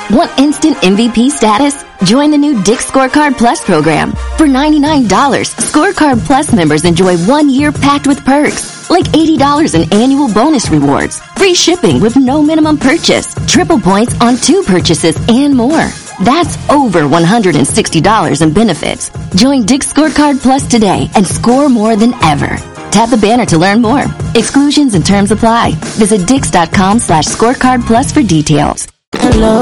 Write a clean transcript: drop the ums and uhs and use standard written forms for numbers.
Want instant MVP status? Join the new Dick's Scorecard Plus program. For $99, Scorecard Plus members enjoy 1 year packed with perks, like $80 in annual bonus rewards, free shipping with no minimum purchase, triple points on 2 purchases, and more. That's over $160 in benefits. Join Dick's Scorecard Plus today and score more than ever. Tap the banner to learn more. Exclusions and terms apply. Visit Dix.com/scorecard plus for details. Hello.